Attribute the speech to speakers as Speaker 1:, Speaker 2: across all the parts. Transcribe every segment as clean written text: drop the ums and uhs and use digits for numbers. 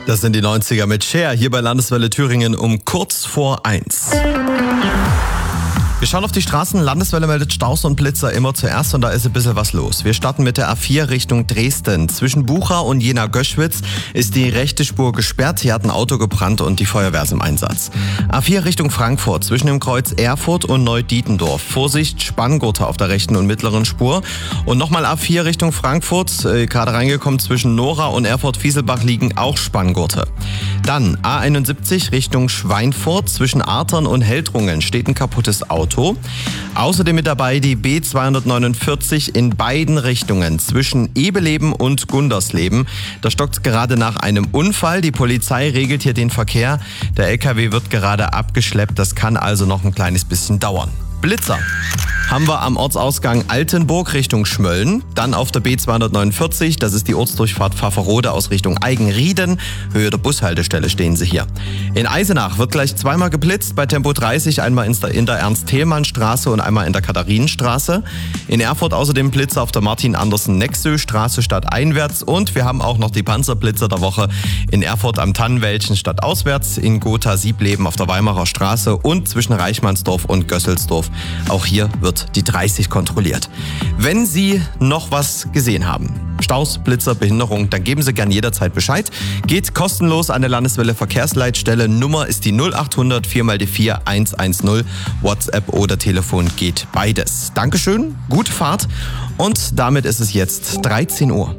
Speaker 1: Das sind die 90er mit Cher hier bei Landeswelle Thüringen um kurz vor 1. Wir schauen auf die Straßen. Landeswelle meldet Staus und Blitzer immer zuerst und da ist ein bisschen was los. Wir starten mit der A4 Richtung Dresden. Zwischen Bucha und Jena-Göschwitz ist die rechte Spur gesperrt. Hier hat ein Auto gebrannt und die Feuerwehr ist im Einsatz. A4 Richtung Frankfurt. Zwischen dem Kreuz Erfurt und Neudietendorf. Vorsicht, Spanngurte auf der rechten und mittleren Spur. Und nochmal A4 Richtung Frankfurt. Gerade reingekommen zwischen Nora und Erfurt-Fieselbach liegen auch Spanngurte. Dann A71 Richtung Schweinfurt. Zwischen Artern und Heldrungen steht ein kaputtes Auto. Außerdem mit dabei die B249 in beiden Richtungen zwischen Ebeleben und Gundersleben. Da stockt es gerade nach einem Unfall. Die Polizei regelt hier den Verkehr. Der LKW wird gerade abgeschleppt. Das kann also noch ein kleines bisschen dauern. Blitzer haben wir am Ortsausgang Altenburg Richtung Schmölln, dann auf der B249, das ist die Ortsdurchfahrt Pfafferode aus Richtung Eigenrieden, Höhe der Bushaltestelle stehen sie hier. In Eisenach wird gleich zweimal geblitzt, bei Tempo 30 einmal in der Ernst-Thälmann-Straße und einmal in der Katharinenstraße. In Erfurt außerdem Blitzer auf der Martin-Andersen-Nexö-Straße stadteinwärts und wir haben auch noch die Panzerblitzer der Woche in Erfurt am Tannenwäldchen stadtauswärts, in Gotha-Siebleben auf der Weimarer Straße und zwischen Reichmannsdorf und Gösselsdorf. Auch hier wird die 30 kontrolliert. Wenn Sie noch was gesehen haben, Staus, Blitzer, Behinderung, dann geben Sie gern jederzeit Bescheid. Geht kostenlos an der Landeswelle Verkehrsleitstelle. Nummer ist die 0800 4x4 110. WhatsApp oder Telefon geht beides. Dankeschön, gute Fahrt und damit ist es jetzt 13 Uhr.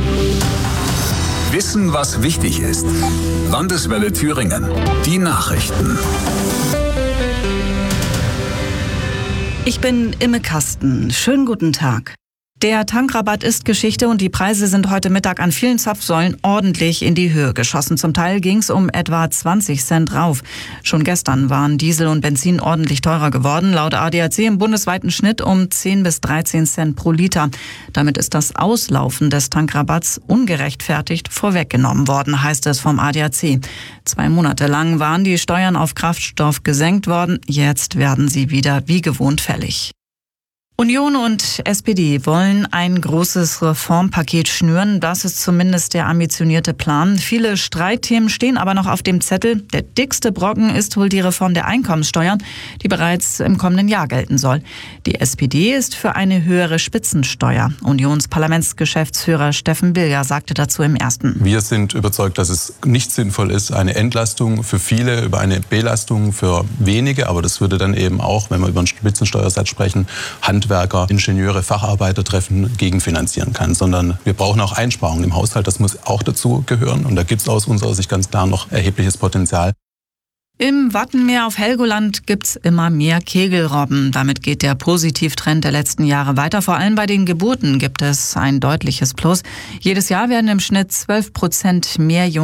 Speaker 2: Wissen, was wichtig ist. Landeswelle Thüringen. Die Nachrichten.
Speaker 3: Ich bin Imme Kasten. Schönen guten Tag. Der Tankrabatt ist Geschichte und die Preise sind heute Mittag an vielen Zapfsäulen ordentlich in die Höhe geschossen. Zum Teil ging es um etwa 20 Cent rauf. Schon gestern waren Diesel und Benzin ordentlich teurer geworden. Laut ADAC im bundesweiten Schnitt um 10 bis 13 Cent pro Liter. Damit ist das Auslaufen des Tankrabatts ungerechtfertigt vorweggenommen worden, heißt es vom ADAC. 2 Monate lang waren die Steuern auf Kraftstoff gesenkt worden. Jetzt werden sie wieder wie gewohnt fällig. Union und SPD wollen ein großes Reformpaket schnüren. Das ist zumindest der ambitionierte Plan. Viele Streitthemen stehen aber noch auf dem Zettel. Der dickste Brocken ist wohl die Reform der Einkommenssteuern, die bereits im kommenden Jahr gelten soll. Die SPD ist für eine höhere Spitzensteuer. Unionsparlamentsgeschäftsführer Steffen Bilger sagte dazu im Ersten.
Speaker 4: Wir sind überzeugt, dass es nicht sinnvoll ist, eine Entlastung für viele über eine Belastung für wenige. Aber das würde dann eben auch, wenn wir über einen Spitzensteuersatz sprechen, Handwerker, Ingenieure, Facharbeiter treffen, gegenfinanzieren kann, sondern wir brauchen auch Einsparungen im Haushalt. Das muss auch dazu gehören und da gibt es aus unserer Sicht ganz klar noch erhebliches Potenzial.
Speaker 3: Im Wattenmeer auf Helgoland gibt's immer mehr Kegelrobben. Damit geht der Positivtrend der letzten Jahre weiter. Vor allem bei den Geburten gibt es ein deutliches Plus. Jedes Jahr werden im Schnitt 12% mehr Junge